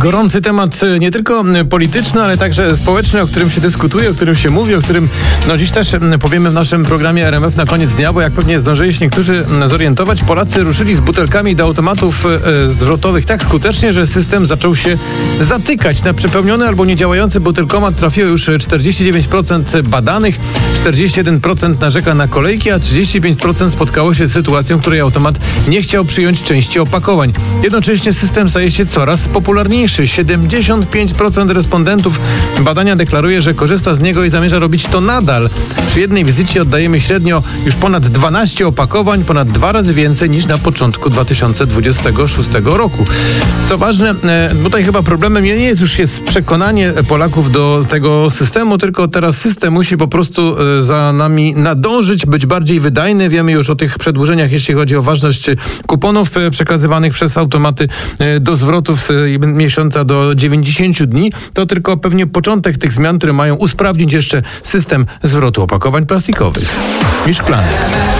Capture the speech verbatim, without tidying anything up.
Gorący temat nie tylko polityczny, ale także społeczny, o którym się dyskutuje, o którym się mówi, o którym no dziś też powiemy w naszym programie R M F na koniec dnia, bo jak pewnie zdążyli się niektórzy zorientować, Polacy ruszyli z butelkami do automatów zwrotowych tak skutecznie, że system zaczął się zatykać. Na przepełniony albo niedziałający butelkomat trafiło już czterdzieści dziewięć procent badanych, czterdzieści jeden procent narzeka na kolejki, a trzydzieści pięć procent spotkało się z sytuacją, w której automat nie chciał przyjąć części opakowań. Jednocześnie system staje się coraz popularniejszy. siedemdziesiąt pięć procent respondentów badania deklaruje, że korzysta z niego i zamierza robić to nadal. Przy jednej wizycie oddajemy średnio już ponad dwanaście opakowań, ponad dwa razy więcej niż na początku dwa tysiące dwudziestego szóstego roku. Co ważne, tutaj chyba problemem nie jest już jest przekonanie Polaków do tego systemu, tylko teraz system musi po prostu za nami nadążyć, być bardziej wydajny. Wiemy już o tych przedłużeniach, jeśli chodzi o ważność kuponów przekazywanych przez automaty do zwrotów z miesiąca do dziewięćdziesięciu dni. To tylko pewnie początek tych zmian, które mają usprawnić jeszcze system zwrotu opakowań plastikowych. Miszk Plan.